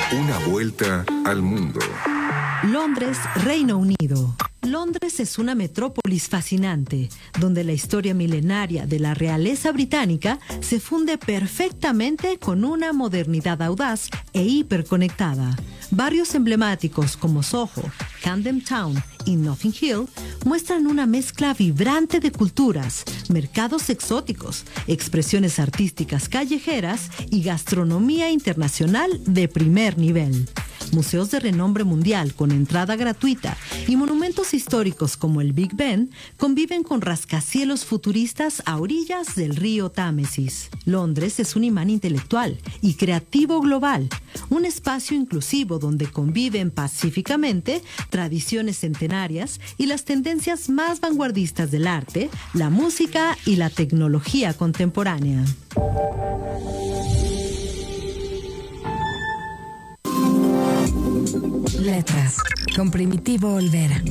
Una vuelta al mundo. Londres, Reino Unido. Londres es una metrópolis fascinante, donde la historia milenaria de la realeza británica se funde perfectamente con una modernidad audaz e hiperconectada. Barrios emblemáticos como Soho, Camden Town y Notting Hill muestran una mezcla vibrante de culturas, mercados exóticos, expresiones artísticas callejeras y gastronomía internacional de primer nivel. Museos de renombre mundial con entrada gratuita y monumentos históricos como el Big Ben conviven con rascacielos futuristas a orillas del río Támesis. Londres es un imán intelectual y creativo global, un espacio inclusivo donde conviven pacíficamente tradiciones centenarias y las tendencias más vanguardistas del arte, la música y la tecnología contemporánea. Letras, con Primitivo Olvera.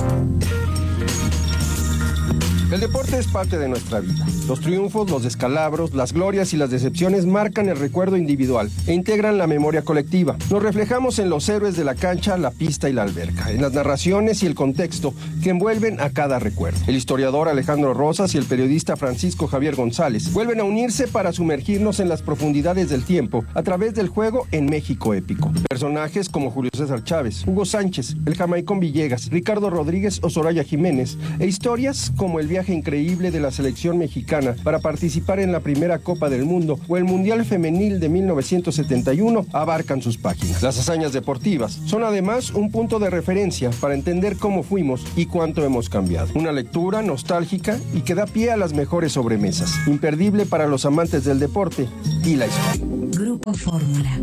El deporte es parte de nuestra vida. Los triunfos, los descalabros, las glorias y las decepciones marcan el recuerdo individual e integran la memoria colectiva. Nos reflejamos en los héroes de la cancha, la pista y la alberca, en las narraciones y el contexto que envuelven a cada recuerdo. El historiador Alejandro Rosas y el periodista Francisco Javier González vuelven a unirse para sumergirnos en las profundidades del tiempo a través del juego en México épico. Personajes como Julio César Chávez, Hugo Sánchez, el Jamaicón Villegas, Ricardo Rodríguez o Soraya Jiménez, e historias como el viaje increíble de la selección mexicana para participar en la primera Copa del Mundo o el Mundial Femenil de 1971 abarcan sus páginas. Las hazañas deportivas son además un punto de referencia para entender cómo fuimos y cuánto hemos cambiado. Una lectura nostálgica y que da pie a las mejores sobremesas, imperdible para los amantes del deporte y la historia. Grupo Fórmula.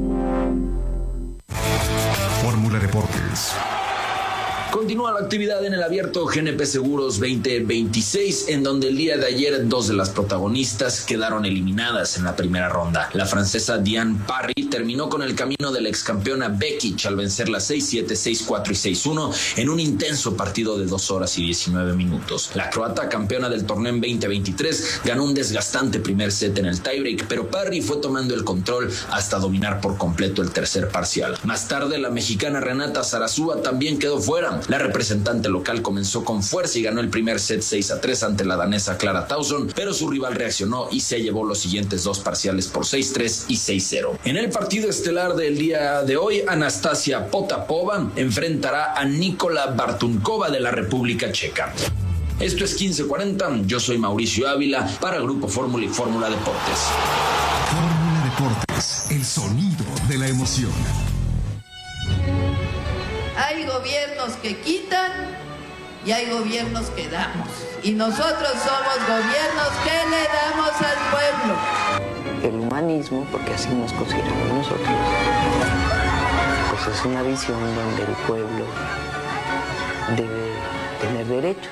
Fórmula Deportes. Continúa la actividad en el abierto GNP Seguros 2026, en donde el día de ayer dos de las protagonistas quedaron eliminadas en la primera ronda. La francesa Diane Parry terminó con el camino de la excampeona Bekic al vencerla 6-7, 6-4 y 6-1 en un intenso partido de 2 horas y 19 minutos. La croata, campeona del torneo en 2023, ganó un desgastante primer set en el tiebreak, pero Parry fue tomando el control hasta dominar por completo el tercer parcial. Más tarde, la mexicana Renata Zarazúa también quedó fuera. La representante local comenzó con fuerza y ganó el primer set 6-3 ante la danesa Clara Tauson, pero su rival reaccionó y se llevó los siguientes dos parciales por 6-3 y 6-0. En el partido estelar del día de hoy, Anastasia Potapova enfrentará a Nikola Bartunkova de la República Checa. Esto es 1540, yo soy Mauricio Ávila para Grupo Fórmula y Fórmula Deportes. Fórmula Deportes, el sonido de la emoción. Hay gobiernos que quitan y hay gobiernos que damos. Y nosotros somos gobiernos que le damos al pueblo. El humanismo, porque así nos consideramos nosotros, pues es una visión donde el pueblo debe tener derechos.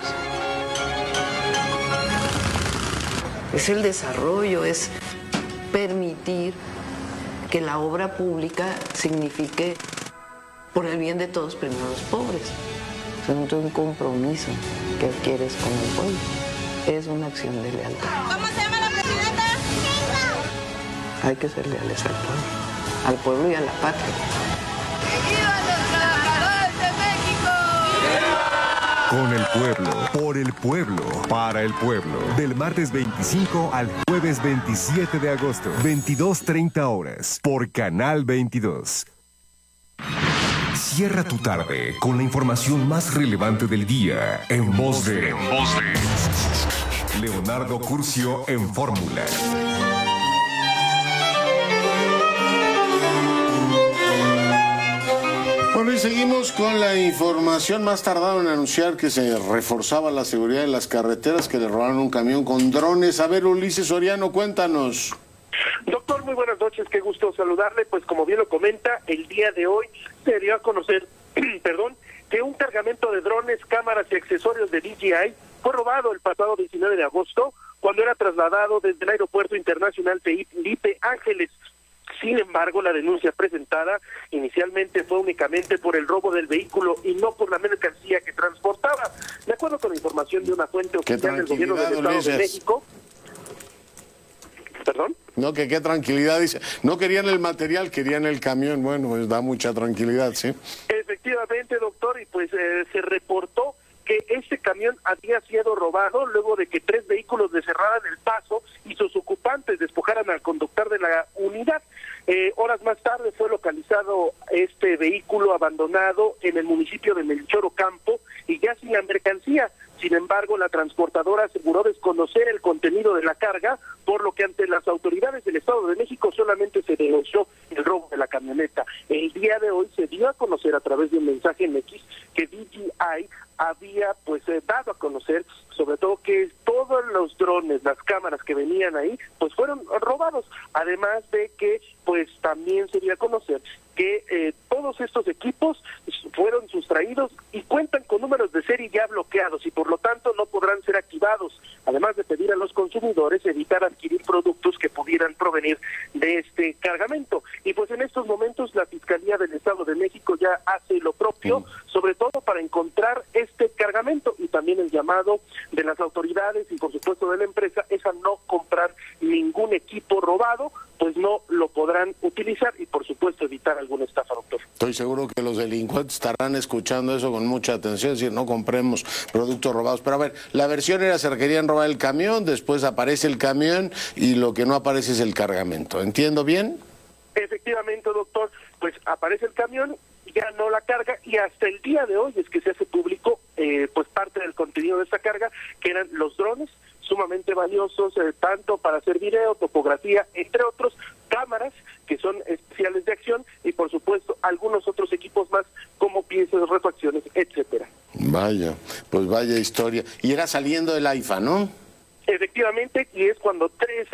Es el desarrollo, es permitir que la obra pública signifique por el bien de todos, primero los pobres. Es un compromiso que adquieres con el pueblo. Es una acción de lealtad. ¿Cómo se llama la presidenta? Hay que ser leales al pueblo y a la patria. ¡Que vivan los trabajadores de México! Con el pueblo, por el pueblo, para el pueblo. Del martes 25 al jueves 27 de agosto, 22:30 horas, por Canal 22. Cierra tu tarde con la información más relevante del día en voz de Leonardo Curcio en Fórmula. Bueno, y seguimos con la información. Más tardaron en anunciar que se reforzaba la seguridad en las carreteras, que le robaron un camión con drones. A ver, Ulises Soriano, cuéntanos. Doctor, muy buenas noches, qué gusto saludarle. Pues como bien lo comenta, el día de hoy se dio a conocer, que un cargamento de drones, cámaras y accesorios de DJI fue robado el pasado 19 de agosto, cuando era trasladado desde el Aeropuerto Internacional Felipe Ángeles. Sin embargo, la denuncia presentada inicialmente fue únicamente por el robo del vehículo y no por la mercancía que transportaba. De acuerdo con la información de una fuente oficial del gobierno del Estado de México, ¿Perdón? No, que qué tranquilidad, dice. No querían el material, querían el camión. Bueno, pues da mucha tranquilidad, ¿sí? Efectivamente, doctor, y pues se reportó que este camión había sido robado luego de que 3 vehículos le cerraran el paso y sus ocupantes despojaran al conductor de la unidad. Horas más tarde fue localizado este vehículo abandonado en el municipio de Melchor Ocampo y ya sin la mercancía. Sin embargo, la transportadora aseguró desconocer el contenido de la carga, por lo que ante las autoridades del Estado de México solamente se denunció el robo de la camioneta. El día de hoy se dio a conocer a través de un mensaje en X que DJI había dado a conocer sobre todo que todos los drones, las cámaras que venían ahí, pues fueron robados, además de que pues también se dio a conocer que todos estos equipos fueron sustraídos y cuentan con números de serie ya bloqueados y por lo tanto no podrán ser activados, además de pedir a los consumidores evitar adquirir productos que pudieran provenir de este cargamento. Y pues en estos momentos la Fiscalía del Estado de México ya hace lo propio, sobre todo para encontrar este cargamento, y también el llamado de las autoridades y por supuesto de la empresa es a no comprar ningún equipo robado, pues no lo podrán utilizar y por supuesto evitar alguna estafa, doctor. Estoy seguro que los delincuentes estarán escuchando eso con mucha atención, es decir, no compremos productos robados. Pero a ver, la versión era se querían robar el camión, después aparece el camión y lo que no aparece es el cargamento. ¿Entiendo bien? Efectivamente, doctor, pues aparece el camión, ya no la carga, y hasta el día de hoy es que se hace público pues parte del contenido de esta carga, que eran los drones, sumamente valiosos, tanto para hacer video, topografía, entre otros, cámaras que son especiales de acción y por supuesto algunos otros equipos más como piezas, refacciones, etcétera. Vaya, pues vaya historia. Y era saliendo del AIFA, ¿no? Efectivamente, y es cuando tres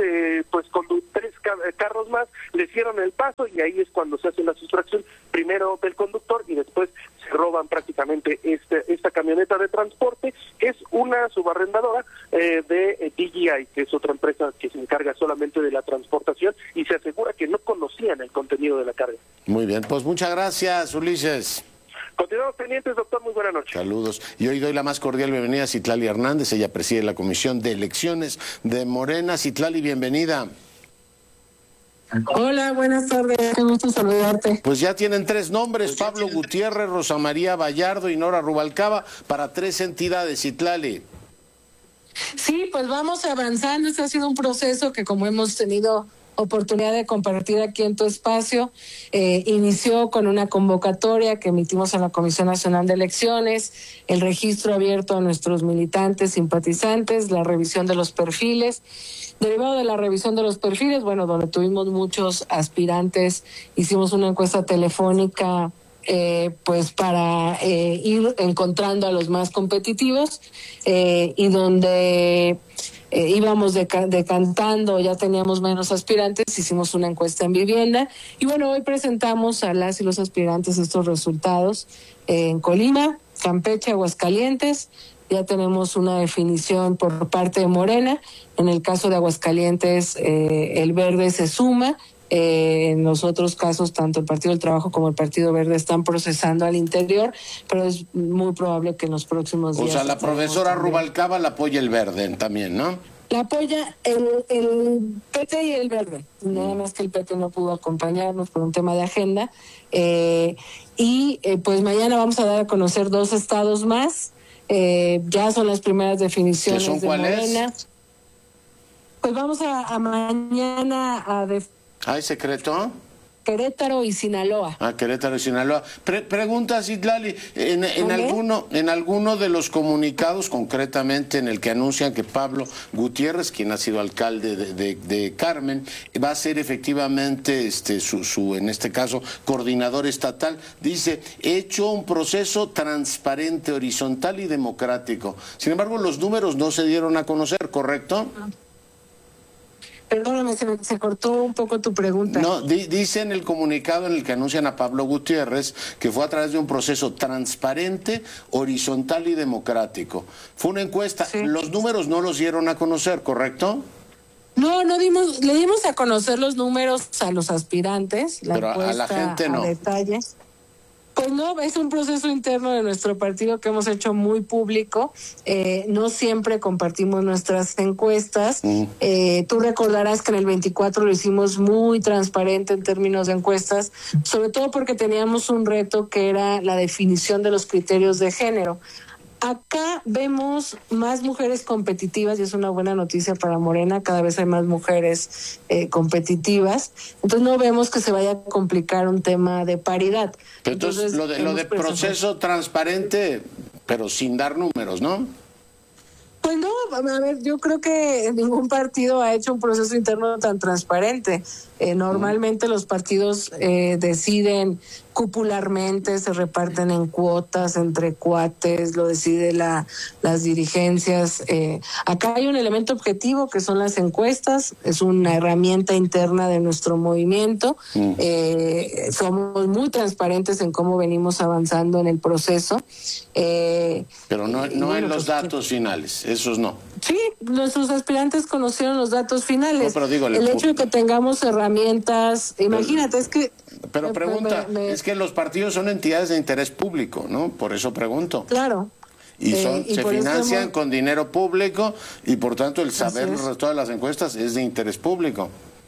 carros más le cierran el paso y ahí es cuando se hace la sustracción primero del conductor y después se roban prácticamente esta camioneta de transporte, que es una subarrendadora de DJI, que es otra empresa que se encarga solamente de la transportación y se asegura que no conocían el contenido de la carga. Muy bien, pues muchas gracias, Ulises. Continuamos pendientes, doctor, muy buenas noches. Saludos. Y hoy doy la más cordial bienvenida a Citlali Hernández, ella preside la Comisión de Elecciones de Morena. Citlali, bienvenida. Hola, buenas tardes, qué gusto saludarte. Pues ya tienen 3 nombres, Pablo Gutiérrez, Rosa María Vallardo y Nora Rubalcaba, para 3 entidades, Citlali. Sí, pues vamos avanzando, este ha sido un proceso que como hemos tenido oportunidad de compartir aquí en tu espacio, inició con una convocatoria que emitimos en la Comisión Nacional de Elecciones, el registro abierto a nuestros militantes, simpatizantes, la revisión de los perfiles. Derivado de la revisión de los perfiles, bueno, donde tuvimos muchos aspirantes, hicimos una encuesta telefónica pues para ir encontrando a los más competitivos y donde íbamos decantando, ya teníamos menos aspirantes, hicimos una encuesta en vivienda y bueno, hoy presentamos a las y los aspirantes estos resultados en Colima, Campeche, Aguascalientes. Ya tenemos una definición por parte de Morena. En el caso de Aguascalientes, el Verde se suma. En los otros casos, tanto el Partido del Trabajo como el Partido Verde están procesando al interior, pero es muy probable que en los próximos días... O sea, la profesora Rubalcaba la apoya el Verde también, ¿no? La apoya el PT y el Verde, nada más que el PT no pudo acompañarnos por un tema de agenda. Pues mañana vamos a dar a conocer 2 estados más. Ya son las primeras definiciones de Morena. Pues vamos a mañana a... ¿Hay secreto? Querétaro y Sinaloa. Querétaro y Sinaloa. Pregunta, Citlali, en alguno de los comunicados, concretamente en el que anuncian que Pablo Gutiérrez, quien ha sido alcalde de Carmen, va a ser efectivamente su en este caso, coordinador estatal, dice, hecho un proceso transparente, horizontal y democrático. Sin embargo, los números no se dieron a conocer, ¿correcto? Perdóname, se cortó un poco tu pregunta. No, dice en el comunicado en el que anuncian a Pablo Gutiérrez que fue a través de un proceso transparente, horizontal y democrático. Fue una encuesta, sí. Los números no los dieron a conocer, ¿correcto? No le dimos a conocer los números a los aspirantes, pero a la gente no. A detalles. Pues no, es un proceso interno de nuestro partido que hemos hecho muy público. No siempre compartimos nuestras encuestas. Tú recordarás que en el 24 lo hicimos muy transparente en términos de encuestas, sobre todo porque teníamos un reto que era la definición de los criterios de género. Acá vemos más mujeres competitivas y es una buena noticia para Morena. Cada vez hay más mujeres competitivas. Entonces no vemos que se vaya a complicar un tema de paridad. Pero entonces lo de proceso transparente, pero sin dar números, ¿no? Pues no, a ver, yo creo que ningún partido ha hecho un proceso interno tan transparente. Normalmente los partidos deciden cupularmente, se reparten en cuotas entre cuates, lo decide las dirigencias. Acá hay un elemento objetivo que son las encuestas, es una herramienta interna de nuestro movimiento. Somos muy transparentes en cómo venimos avanzando en el proceso. Pero no en los datos finales, esos no. Sí, nuestros aspirantes conocieron los datos finales. No, pero digo, el hecho de que tengamos herramientas, imagínate, es que... Pero pregunta, es que los partidos son entidades de interés público, ¿no? Por eso pregunto. Claro. Y se financian con dinero público y por tanto el saber el resultado de las encuestas es de interés público.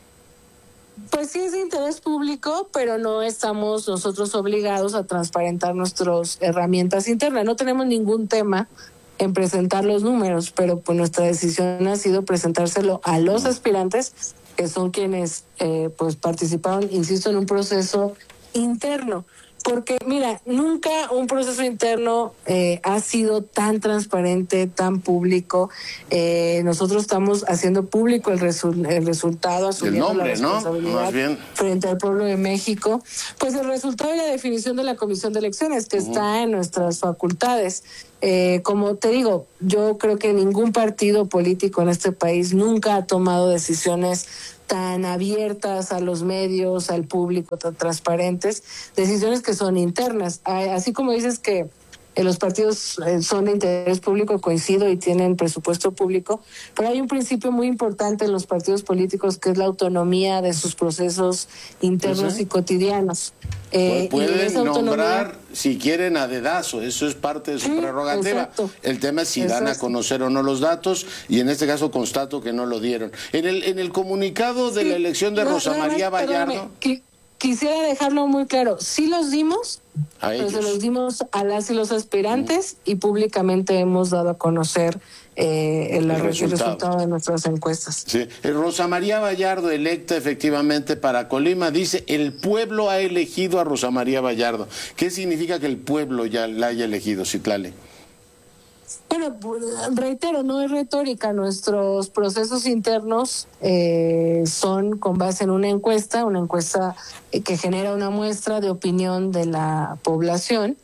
Pues sí es de interés público, pero no estamos nosotros obligados a transparentar nuestras herramientas internas. No tenemos ningún tema en presentar los números, pero pues nuestra decisión ha sido presentárselo a los aspirantes, que son quienes pues participaron, insisto, en un proceso interno. Porque, mira, nunca un proceso interno ha sido tan transparente, tan público. Nosotros estamos haciendo público el resultado, asumiendo la responsabilidad, ¿no? Más bien, frente al pueblo de México. Pues el resultado y la definición de la Comisión de Elecciones, que está en nuestras facultades. Como te digo, yo creo que ningún partido político en este país nunca ha tomado decisiones tan abiertas a los medios, al público, tan transparentes, decisiones que son internas. Así como dices que los partidos son de interés público, coincido, y tienen presupuesto público, pero hay un principio muy importante en los partidos políticos que es la autonomía de sus procesos internos y cotidianos. Pueden nombrar, si quieren, a dedazo, eso es parte de su prerrogativa. Exacto. El tema es si dan a conocer o no los datos, y en este caso constato que no lo dieron. En el comunicado de la elección de Rosa María Vallardo... Quisiera dejarlo muy claro, sí los dimos, pero se los dimos a las y los aspirantes y públicamente hemos dado a conocer el resultado de nuestras encuestas. Sí. Rosa María Vallardo, electa efectivamente para Colima, dice, el pueblo ha elegido a Rosa María Vallardo. ¿Qué significa que el pueblo ya la haya elegido, Citlali? Bueno, reitero, no es retórica. Nuestros procesos internos son con base en una encuesta que genera una muestra de opinión de la población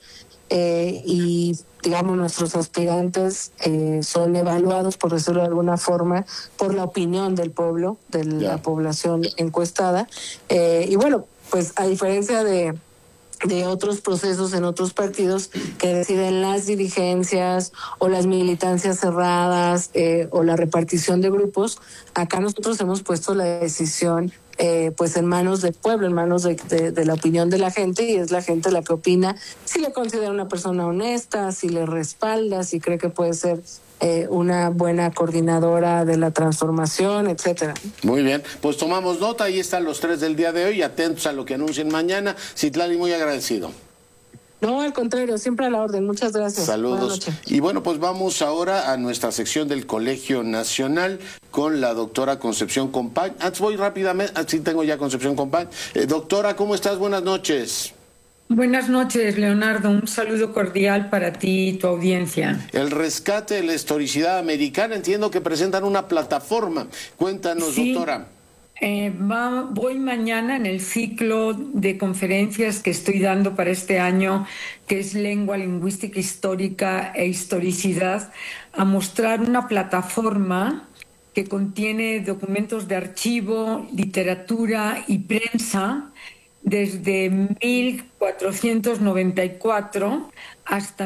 y, digamos, nuestros aspirantes son evaluados, por decirlo de alguna forma, por la opinión del pueblo, de la población encuestada. Y bueno, pues a diferencia de otros procesos en otros partidos que deciden las dirigencias o las militancias cerradas o la repartición de grupos, acá nosotros hemos puesto la decisión pues en manos del pueblo, en manos de la opinión de la gente, y es la gente la que opina si le considera una persona honesta, si le respalda, si cree que puede ser una buena coordinadora de la transformación, etcétera. Muy bien, pues tomamos nota, ahí están los tres del día de hoy, atentos a lo que anuncien mañana. Citlali, muy agradecido. No, al contrario, siempre a la orden. Muchas gracias. Saludos. Y bueno, pues vamos ahora a nuestra sección del Colegio Nacional con la doctora Concepción Compañ. Voy rápidamente, sí tengo ya Concepción Compañ. Doctora, ¿cómo estás? Buenas noches. Buenas noches, Leonardo. Un saludo cordial para ti y tu audiencia. El rescate de la historicidad americana, entiendo que presentan una plataforma. Cuéntanos, sí, doctora. Voy mañana en el ciclo de conferencias que estoy dando para este año, que es Lengua Lingüística Histórica e Historicidad, a mostrar una plataforma que contiene documentos de archivo, literatura y prensa desde 1494 hasta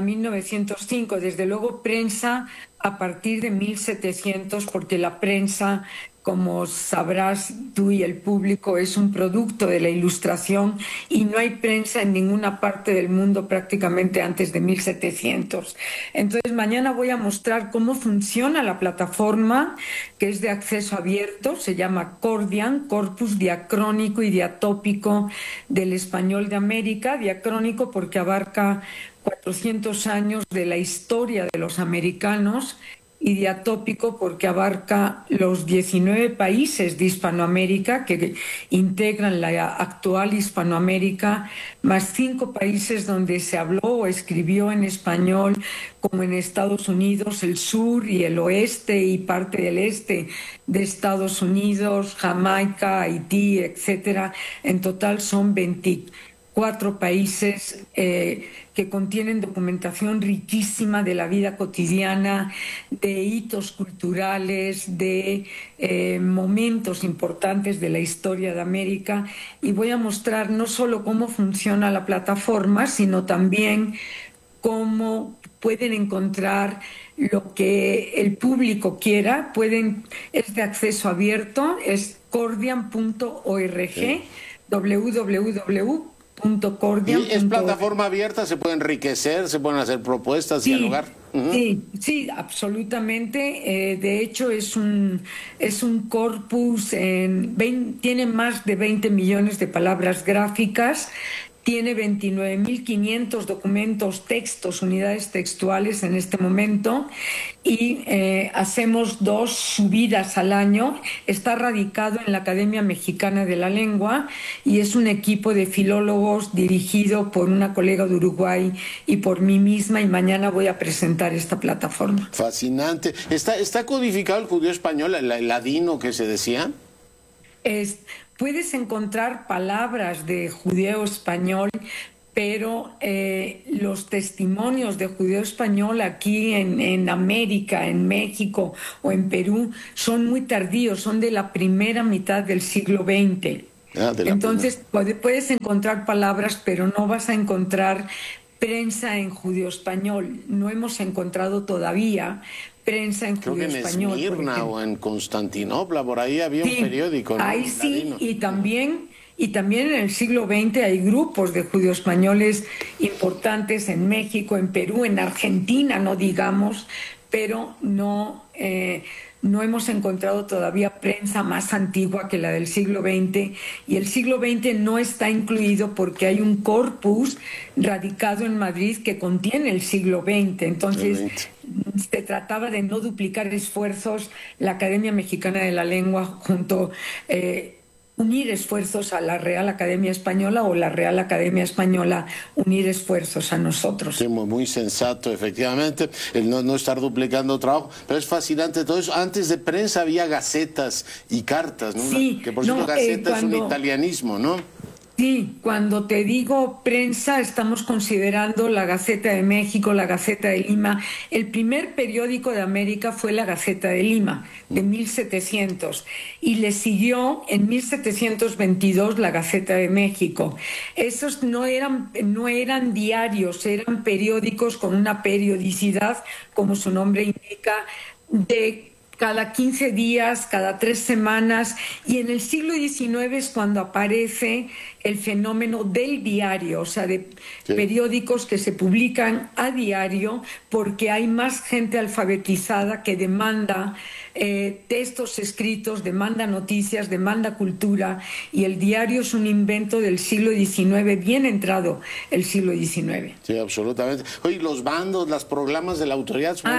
1905, desde luego prensa a partir de 1700, porque la prensa como sabrás tú y el público, es un producto de la Ilustración y no hay prensa en ninguna parte del mundo prácticamente antes de 1700. Entonces mañana voy a mostrar cómo funciona la plataforma, que es de acceso abierto, se llama Cordian, Corpus Diacrónico y Diatópico del Español de América, diacrónico porque abarca 400 años de la historia de los americanos, y diatópico porque abarca los 19 países de Hispanoamérica que integran la actual Hispanoamérica, más 5 países donde se habló o escribió en español, como en Estados Unidos, el sur y el oeste y parte del este de Estados Unidos, Jamaica, Haití, etcétera. En total son 24 países que contienen documentación riquísima de la vida cotidiana, de hitos culturales, de momentos importantes de la historia de América. Y voy a mostrar no solo cómo funciona la plataforma, sino también cómo pueden encontrar lo que el público quiera. Es de acceso abierto, es cordian.org, www.cordian.org. ¿Y es plataforma abierta? ¿Se puede enriquecer? ¿Se pueden hacer propuestas, dialogar? Sí, absolutamente. De hecho, es un corpus, tiene más de 20 millones de palabras gráficas, tiene 29.500 documentos, textos, unidades textuales en este momento, y hacemos 2 subidas al año. Está radicado en la Academia Mexicana de la Lengua y es un equipo de filólogos dirigido por una colega de Uruguay y por mí misma, y mañana voy a presentar esta plataforma. Fascinante. ¿Está codificado el judío español, el ladino que se decía? Puedes encontrar palabras de judeo español, pero los testimonios de judeo español aquí en América, en México o en Perú son muy tardíos, son de la primera mitad del siglo XX. Entonces puedes encontrar palabras, pero no vas a encontrar prensa en judeo español. No hemos encontrado todavía prensa en judeo español. Creo que en Esmirna o en Constantinopla, por ahí había un periódico. Ahí sí, y también en el siglo XX hay grupos de judíos españoles importantes en México, en Perú, en Argentina, no digamos, pero no hemos encontrado todavía prensa más antigua que la del siglo XX, y el siglo XX no está incluido porque hay un corpus radicado en Madrid que contiene el siglo XX. Entonces se trataba de no duplicar esfuerzos, la Academia Mexicana de la Lengua junto unir esfuerzos a la Real Academia Española, o la Real Academia Española unir esfuerzos a nosotros. Sí, muy sensato, efectivamente, el no estar duplicando trabajo, pero es fascinante todo eso. Antes de prensa había gacetas y cartas, ¿no? Sí, que por cierto, gaceta es un italianismo, ¿no? Sí, cuando te digo prensa, estamos considerando la Gaceta de México, la Gaceta de Lima. El primer periódico de América fue la Gaceta de Lima, de 1700, y le siguió en 1722 la Gaceta de México. Esos no eran diarios, eran periódicos con una periodicidad, como su nombre indica, de cada 15 días, cada 3 semanas, y en el siglo XIX es cuando aparece el fenómeno del diario, o sea, de periódicos que se publican a diario, porque hay más gente alfabetizada que demanda textos escritos, demanda noticias, demanda cultura, y el diario es un invento del siglo XIX, bien entrado el siglo XIX. Sí, absolutamente. Oye, los bandos, las proclamas de la autoridad son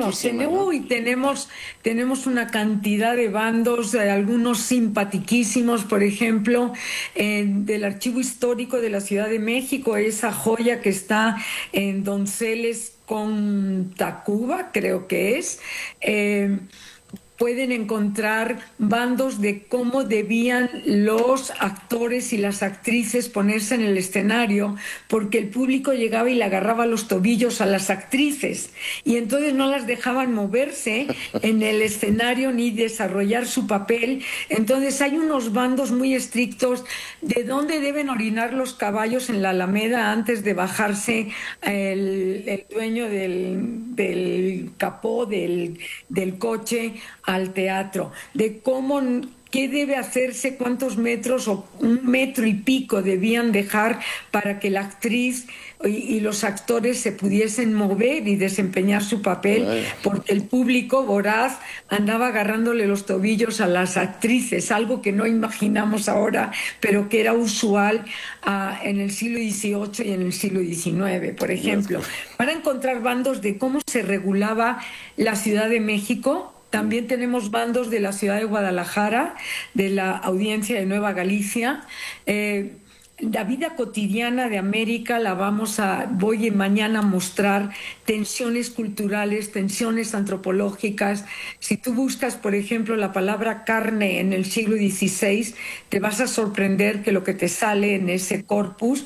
tenemos una cantidad de bandos, algunos simpatiquísimos, por ejemplo, del Archivo Histórico de la Ciudad de México, esa joya que está en Donceles con Tacuba, creo que es. Pueden encontrar bandos de cómo debían los actores y las actrices ponerse en el escenario, porque el público llegaba y le agarraba los tobillos a las actrices y entonces no las dejaban moverse en el escenario ni desarrollar su papel. Entonces hay unos bandos muy estrictos de dónde deben orinar los caballos en la Alameda antes de bajarse el dueño del capó del coche al teatro, de cómo, qué debe hacerse, cuántos metros o 1,5 metros debían dejar para que la actriz y los actores se pudiesen mover y desempeñar su papel, porque el público voraz andaba agarrándole los tobillos a las actrices, algo que no imaginamos ahora, pero que era usual en el siglo XVIII y en el siglo XIX, por ejemplo. Para encontrar bandos de cómo se regulaba la Ciudad de México. También tenemos bandos de la ciudad de Guadalajara, de la Audiencia de Nueva Galicia. La vida cotidiana de América voy mañana a mostrar tensiones culturales, tensiones antropológicas. Si tú buscas, por ejemplo, la palabra carne en el siglo XVI, te vas a sorprender que lo que te sale en ese corpus,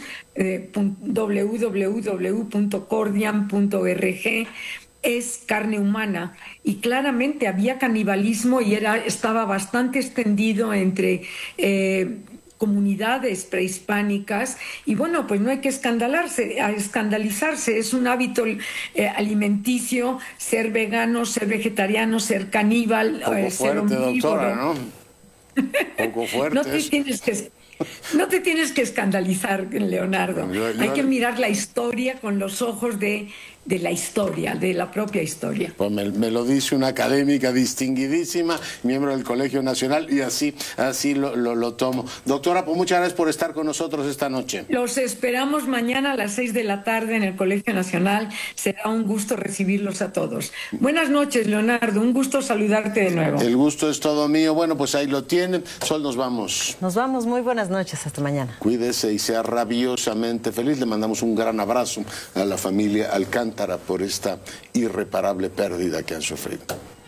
www.cordian.org, es carne humana, y claramente había canibalismo y estaba bastante extendido entre comunidades prehispánicas, y bueno, pues no hay que escandalizarse, es un hábito alimenticio, ser vegano, ser vegetariano, ser caníbal, ser omnívoro. Doctora, ¿no? Poco fuerte. No te tienes que escandalizar, Leonardo. Hay que mirar la historia con los ojos de la historia, de la propia historia. Pues me lo dice una académica distinguidísima, miembro del Colegio Nacional, y así lo tomo. Doctora, pues muchas gracias por estar con nosotros esta noche. Los esperamos mañana a las 6 de la tarde en el Colegio Nacional. Será un gusto recibirlos a todos. Buenas noches, Leonardo. Un gusto saludarte de nuevo. El gusto es todo mío. Bueno, pues ahí lo tienen. Sol, nos vamos. Nos vamos. Muy buenas noches. Hasta mañana. Cuídese y sea rabiosamente feliz. Le mandamos un gran abrazo a la familia Alcántara por esta irreparable pérdida que han sufrido.